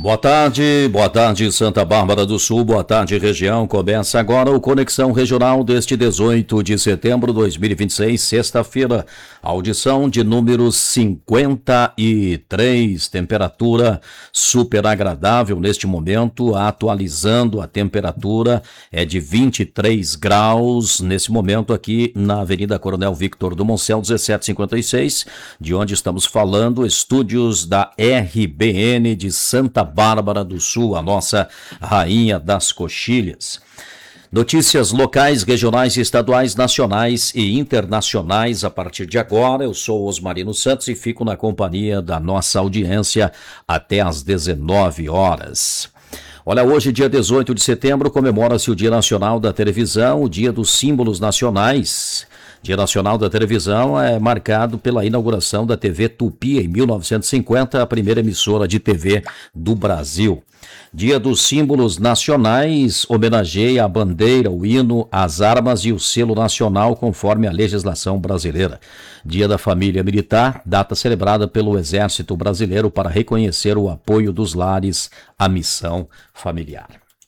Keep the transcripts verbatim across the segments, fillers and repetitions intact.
Boa tarde, boa tarde Santa Bárbara do Sul, boa tarde região. Começa agora o Conexão Regional deste dezoito de setembro de dois mil e vinte e seis, sexta-feira. Audição de número cinquenta e três, temperatura super agradável neste momento, atualizando a temperatura é de vinte e três graus nesse momento aqui na Avenida Coronel Victor do Moncel dezessete cinquenta e seis, de onde estamos falando, estúdios da R B N de Santa Bárbara do Sul, a nossa rainha das coxilhas. Notícias locais, regionais, estaduais, nacionais e internacionais a partir de agora. Eu sou Osmarino Santos e fico na companhia da nossa audiência até às dezenove horas. Olha, hoje, dia dezoito de setembro, comemora-se o Dia Nacional da Televisão, o Dia dos Símbolos Nacionais. Dia Nacional da Televisão é marcado pela inauguração da T V Tupi em mil novecentos e cinquenta, a primeira emissora de T V do Brasil. Dia dos Símbolos Nacionais homenageia a bandeira, o hino, as armas e o selo nacional conforme a legislação brasileira. Dia da Família Militar, data celebrada pelo Exército Brasileiro para reconhecer o apoio dos lares à missão familiar.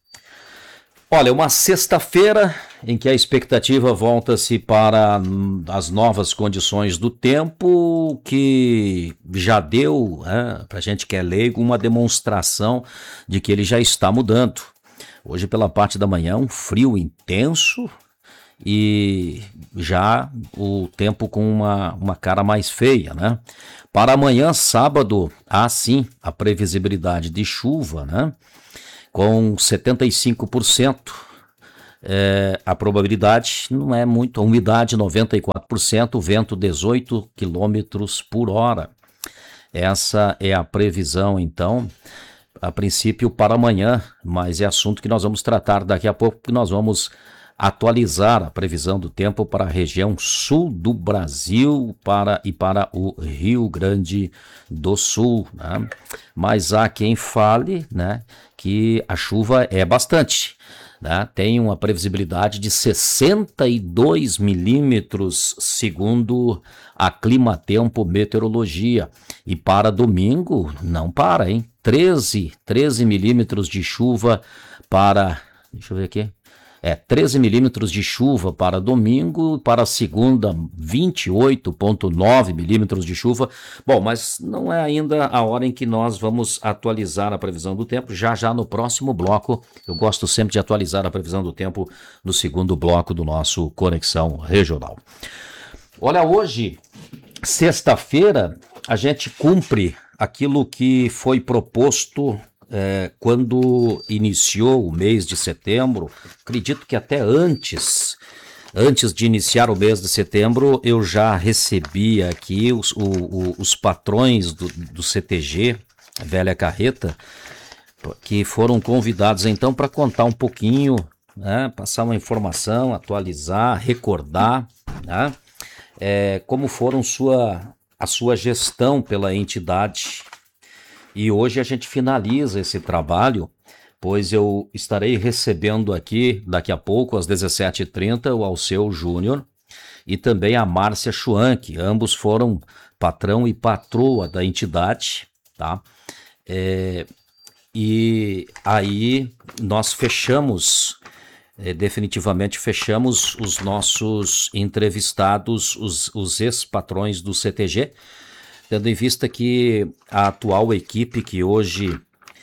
Olha, uma sexta-feira em que a expectativa volta-se para as novas condições do tempo, que já deu, né, para a gente que é leigo, uma demonstração de que ele já está mudando. Hoje, pela parte da manhã, um frio intenso e já o tempo com uma, uma cara mais feia, né? Para amanhã, sábado, há sim a previsibilidade de chuva, né? Com setenta e cinco por cento, é, a probabilidade não é muito, a umidade noventa e quatro por cento, vento dezoito quilômetros por hora. Essa é a previsão, então, a princípio para amanhã, mas é assunto que nós vamos tratar daqui a pouco, porque nós vamos atualizar a previsão do tempo para a região sul do Brasil para, e para o Rio Grande do Sul, né? Mas há quem fale, né, que a chuva é bastante, né? Tem uma previsibilidade de sessenta e dois milímetros segundo a Climatempo Meteorologia, e para domingo não para, hein? treze, treze milímetros de chuva para, deixa eu ver aqui, É, treze milímetros de chuva para domingo, para segunda vinte e oito vírgula nove milímetros de chuva. Bom, mas não é ainda a hora em que nós vamos atualizar a previsão do tempo, já já no próximo bloco. Eu gosto sempre de atualizar a previsão do tempo no segundo bloco do nosso Conexão Regional. Olha, hoje, sexta-feira, a gente cumpre aquilo que foi proposto É, quando iniciou o mês de setembro. Acredito que até antes, antes de iniciar o mês de setembro, eu já recebi aqui os, o, o, os patrões do, do C T G, Velha Carreta, que foram convidados então para contar um pouquinho, né, passar uma informação, atualizar, recordar, né, é, como foram sua, a sua gestão pela entidade. E hoje a gente finaliza esse trabalho, pois eu estarei recebendo aqui, daqui a pouco, às dezessete e trinta, o Alceu Júnior e também a Márcia Schwank. Ambos foram patrão e patroa da entidade, tá? É, e aí nós fechamos, é, definitivamente fechamos os nossos entrevistados, os, os ex-patrões do C T G, tendo em vista que a atual equipe que hoje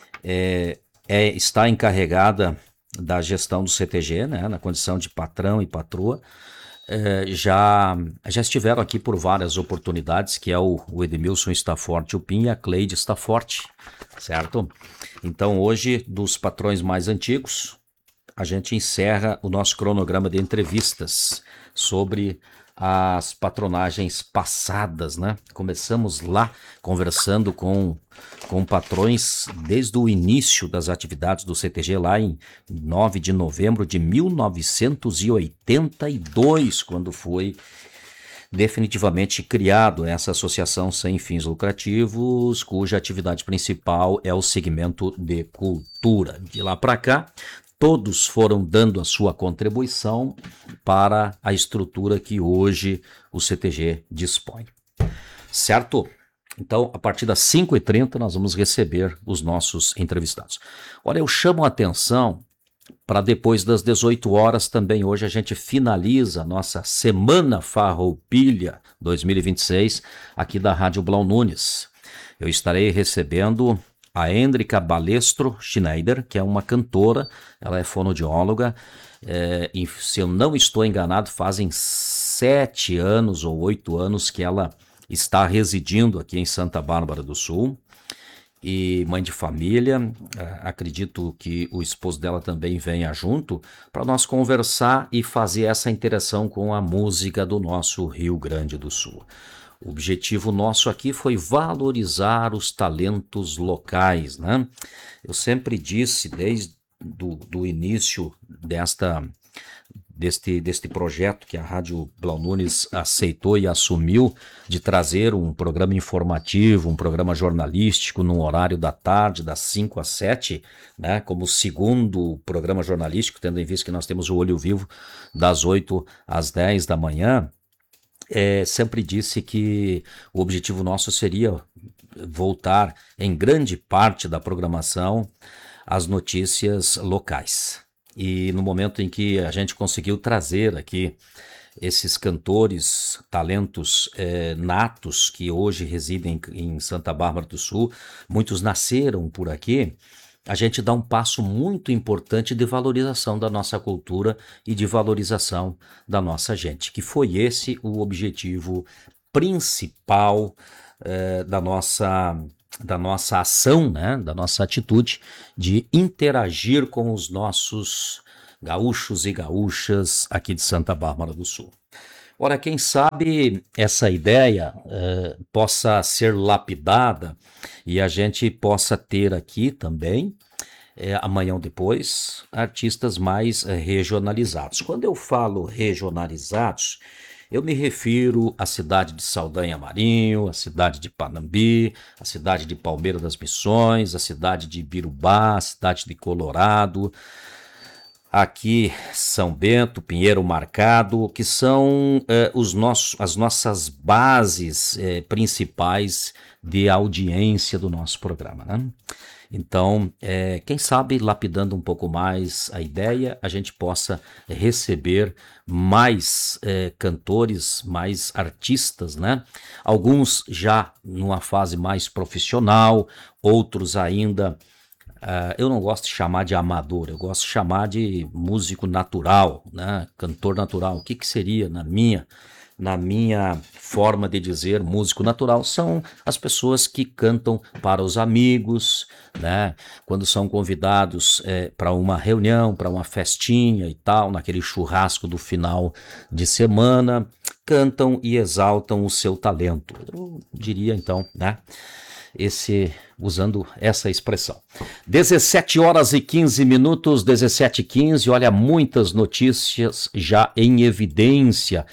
é, é, está encarregada da gestão do C T G, né, na condição de patrão e patroa, é, já, já estiveram aqui por várias oportunidades, que é o, o Edmilson Staffort Upin e a Cleide Staffort, certo? Então hoje, dos patrões mais antigos, a gente encerra o nosso cronograma de entrevistas sobre as patronagens passadas, né? Começamos lá conversando com, com patrões desde o início das atividades do C T G, lá em nove de novembro de mil novecentos e oitenta e dois, quando foi definitivamente criado essa associação sem fins lucrativos, cuja atividade principal é o segmento de cultura. De lá para cá, todos foram dando a sua contribuição para a estrutura que hoje o C T G dispõe. Certo? Então, a partir das cinco e trinta, nós vamos receber os nossos entrevistados. Olha, eu chamo a atenção para depois das dezoito horas também. Hoje a gente finaliza a nossa Semana Farroupilha dois mil e vinte e seis aqui da Rádio Blau Nunes. Eu estarei recebendo a Hendrika Balestro Schneider, que é uma cantora, ela é fonoaudióloga, é, e se eu não estou enganado, fazem sete anos ou oito anos que ela está residindo aqui em Santa Bárbara do Sul. E mãe de família, acredito que o esposo dela também venha junto para nós conversar e fazer essa interação com a música do nosso Rio Grande do Sul. O objetivo nosso aqui foi valorizar os talentos locais, né? Eu sempre disse desde do, do início desta Deste, deste projeto que a Rádio Blau Nunes aceitou e assumiu de trazer um programa informativo, um programa jornalístico no horário da tarde, das cinco às sete, né, como segundo programa jornalístico, tendo em vista que nós temos o Olho Vivo das oito às dez da manhã. É, sempre disse que o objetivo nosso seria voltar em grande parte da programação às notícias locais. E no momento em que a gente conseguiu trazer aqui esses cantores, talentos é, natos que hoje residem em Santa Bárbara do Sul, muitos nasceram por aqui, a gente dá um passo muito importante de valorização da nossa cultura e de valorização da nossa gente, que foi esse o objetivo principal é, da nossa da nossa ação, né, da nossa atitude de interagir com os nossos gaúchos e gaúchas aqui de Santa Bárbara do Sul. Ora, quem sabe essa ideia eh, possa ser lapidada e a gente possa ter aqui também, eh, amanhã ou depois, artistas mais eh, regionalizados. Quando eu falo regionalizados, eu me refiro à cidade de Saldanha Marinho, à cidade de Panambi, à cidade de Palmeira das Missões, à cidade de Ibirubá, à cidade de Colorado, aqui São Bento, Pinheiro Marcado, que são eh, os nossos, as nossas bases eh, principais de audiência do nosso programa, né? Então, é, quem sabe, lapidando um pouco mais a ideia, a gente possa receber mais é, cantores, mais artistas, né? Alguns já numa fase mais profissional, outros ainda, uh, eu não gosto de chamar de amador, eu gosto de chamar de músico natural, né? Cantor natural. O que, que seria na minha... Na minha forma de dizer, músico natural são as pessoas que cantam para os amigos, né? Quando são convidados é, para uma reunião, para uma festinha e tal, naquele churrasco do final de semana, cantam e exaltam o seu talento. Eu diria então, né? Esse, usando essa expressão. dezessete horas e quinze minutos, dezessete e quinze, olha, muitas notícias já em evidência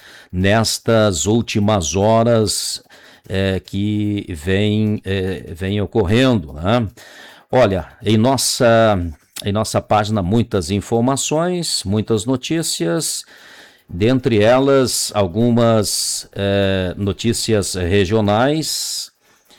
nestas últimas horas é, que vem, é, vem ocorrendo, né? Olha, em nossa, em nossa página muitas informações, muitas notícias, dentre elas algumas é, notícias regionais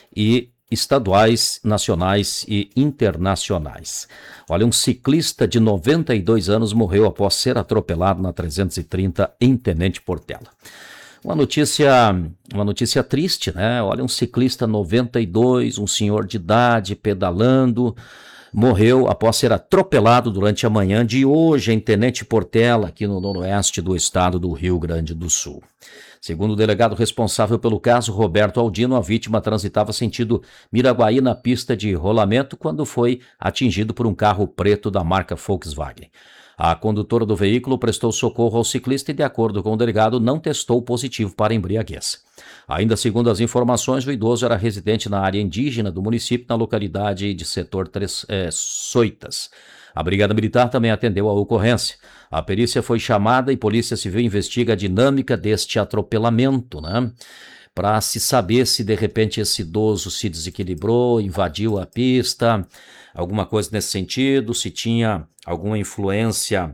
e estaduais, nacionais e internacionais. Olha, um ciclista de noventa e dois anos morreu após ser atropelado na trezentos e trinta em Tenente Portela. Uma notícia, uma notícia triste, né? Olha, um ciclista noventa e dois, um senhor de idade pedalando, morreu após ser atropelado durante a manhã de hoje em Tenente Portela, aqui no noroeste do estado do Rio Grande do Sul. Segundo o delegado responsável pelo caso, Roberto Aldino, a vítima transitava sentido Miraguaí na pista de rolamento quando foi atingido por um carro preto da marca Volkswagen. A condutora do veículo prestou socorro ao ciclista e, de acordo com o delegado, não testou positivo para embriaguez. Ainda segundo as informações, o idoso era residente na área indígena do município, na localidade de Setor Três é, Soitas. A Brigada Militar também atendeu a ocorrência. A perícia foi chamada e Polícia Civil investiga a dinâmica deste atropelamento, né? Para se saber se de repente esse idoso se desequilibrou, invadiu a pista, alguma coisa nesse sentido, se tinha alguma influência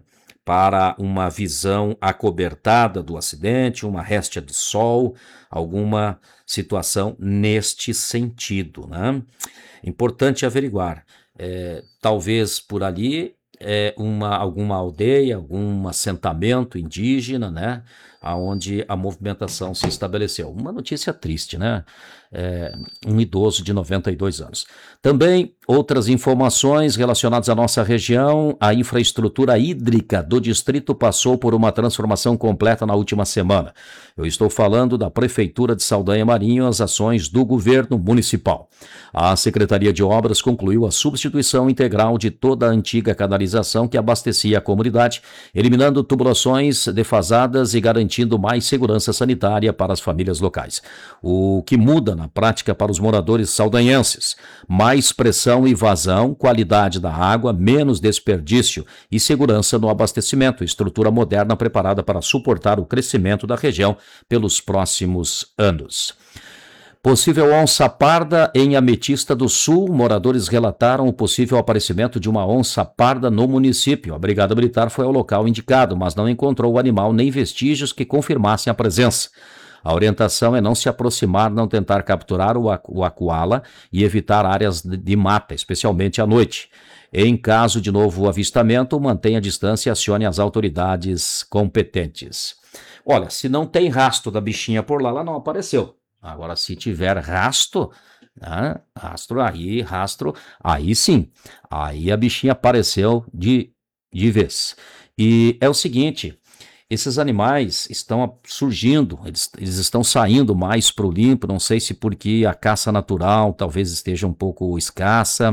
para uma visão acobertada do acidente, uma réstia de sol, alguma situação neste sentido, né? Importante averiguar, é, talvez por ali é uma, alguma aldeia, algum assentamento indígena, né? Onde a movimentação se estabeleceu. Uma notícia triste, né? É, um idoso de noventa e dois anos. Também outras informações relacionadas à nossa região. A infraestrutura hídrica do distrito passou por uma transformação completa na última semana. Eu estou falando da Prefeitura de Saldanha Marinho, as ações do governo municipal. A Secretaria de Obras concluiu a substituição integral de toda a antiga canalização que abastecia a comunidade, eliminando tubulações defasadas e garantindo mais segurança sanitária para as famílias locais. O que muda na prática para os moradores saldanhenses: mais pressão e vazão, qualidade da água, menos desperdício e segurança no abastecimento, estrutura moderna preparada para suportar o crescimento da região pelos próximos anos. Possível onça parda em Ametista do Sul. Moradores relataram o possível aparecimento de uma onça parda no município. A Brigada Militar foi ao local indicado, mas não encontrou o animal nem vestígios que confirmassem a presença. A orientação é não se aproximar, não tentar capturar o, o akuala e evitar áreas de, de mata, especialmente à noite. Em caso de novo avistamento, mantenha a distância e acione as autoridades competentes. Olha, se não tem rastro da bichinha por lá, ela não apareceu. Agora, se tiver rastro, né, rastro aí, rastro, aí sim, aí a bichinha apareceu de, de vez. E é o seguinte, esses animais estão surgindo, eles, eles estão saindo mais para o limpo, não sei se porque a caça natural talvez esteja um pouco escassa,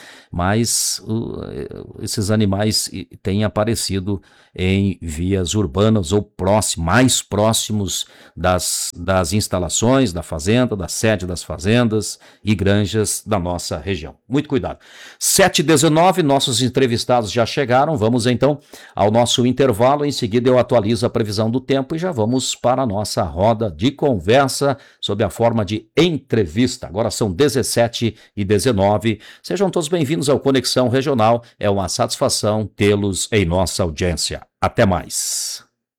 mas uh, esses animais têm aparecido em vias urbanas ou próximos, mais próximos das, das instalações da fazenda, da sede das fazendas e granjas da nossa região. Muito cuidado. sete e dezenove, nossos entrevistados já chegaram, vamos então ao nosso intervalo, em seguida eu atualizo a previsão do tempo e já vamos para a nossa roda de conversa sob a forma de entrevista. Agora são dezessete e dezenove, sejam todos bem-vindos ao Conexão Regional, é uma satisfação tê-los em nossa audiência. Até mais.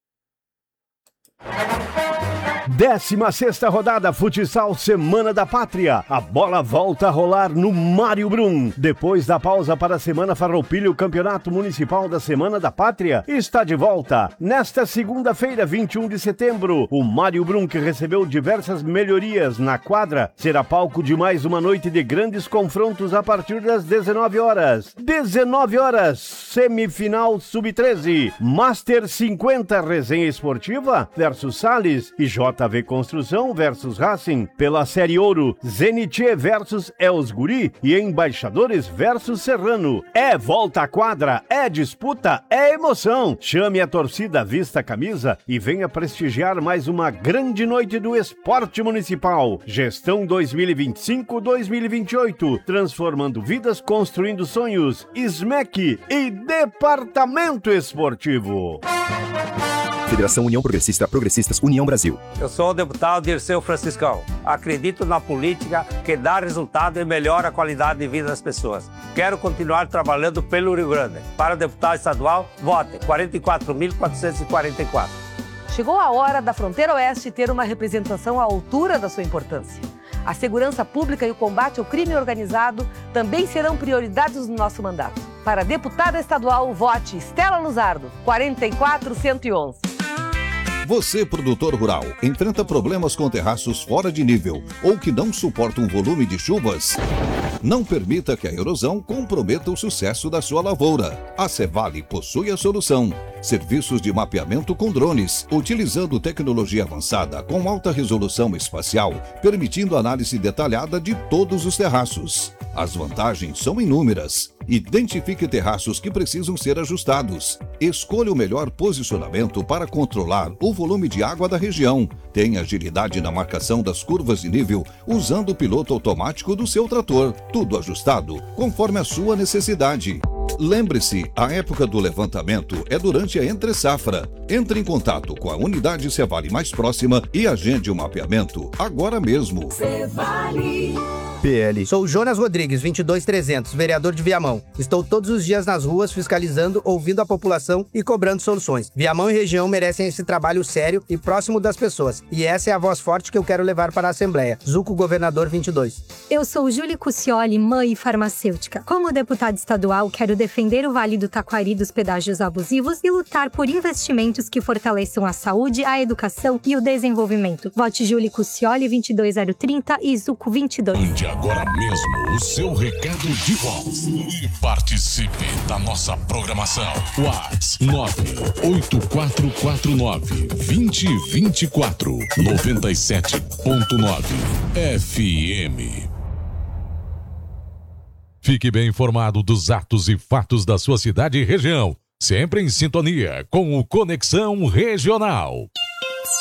décima sexta rodada Futsal Semana da Pátria. A bola volta a rolar no Mário Brum. Depois da pausa para a Semana Farroupilha, o Campeonato Municipal da Semana da Pátria está de volta. Nesta segunda-feira, vinte e um de setembro, o Mário Brum, que recebeu diversas melhorias na quadra, será palco de mais uma noite de grandes confrontos a partir das dezenove horas. dezenove horas, semifinal sub treze. Master cinquenta, resenha esportiva versus Salles e J J V Construção versus Racing. Pela Série Ouro, Zenit versus Els Guri e Embaixadores versus Serrano. É volta à quadra, é disputa, é emoção. Chame a torcida, vista a camisa e venha prestigiar mais uma grande noite do esporte municipal. Gestão dois mil e vinte e cinco a dois mil e vinte e oito, transformando vidas, construindo sonhos. S M E C e Departamento Esportivo. Federação União Progressista, Progressistas União Brasil. Eu sou o deputado Dirceu Franciscão. Acredito na política que dá resultado e melhora a qualidade de vida das pessoas. Quero continuar trabalhando pelo Rio Grande. Para deputado estadual, vote quarenta e quatro mil quatrocentos e quarenta e quatro. Chegou a hora da Fronteira Oeste ter uma representação à altura da sua importância. A segurança pública e o combate ao crime organizado também serão prioridades do nosso mandato. Para deputada estadual, vote Estela Luzardo, quarenta e quatro cento e onze. Você, produtor rural, enfrenta problemas com terraços fora de nível ou que não suportam um volume de chuvas? Não permita que a erosão comprometa o sucesso da sua lavoura. A Cevale possui a solução. Serviços de mapeamento com drones, utilizando tecnologia avançada com alta resolução espacial, permitindo análise detalhada de todos os terraços. As vantagens são inúmeras. Identifique terraços que precisam ser ajustados. Escolha o melhor posicionamento para controlar o volume de água da região. Tenha agilidade na marcação das curvas de nível usando o piloto automático do seu trator. Tudo ajustado conforme a sua necessidade. Lembre-se, a época do levantamento é durante a entre-safra. Entre em contato com a unidade Cevale mais próxima e agende o mapeamento agora mesmo. Cevale. P L. Sou Jonas Rodrigues, vinte e dois trezentos, vereador de Viamão. Estou todos os dias nas ruas fiscalizando, ouvindo a população e cobrando soluções. Viamão e região merecem esse trabalho sério e próximo das pessoas. E essa é a voz forte que eu quero levar para a Assembleia. Zuco, governador vinte e dois. Eu sou Júlia Cuccioli, mãe farmacêutica. Como deputada estadual, quero defender o Vale do Taquari dos pedágios abusivos e lutar por investimentos que fortaleçam a saúde, a educação e o desenvolvimento. Vote Júlia Cuccioli, vinte e dois zero trinta e Zuco vinte e dois. Mande agora mesmo o seu recado de voz e participe da nossa programação. WhatsApp nove oito quatro quatro nove, dois zero dois quatro, noventa e sete ponto nove F M. Fique bem informado dos atos e fatos da sua cidade e região, sempre em sintonia com o Conexão Regional.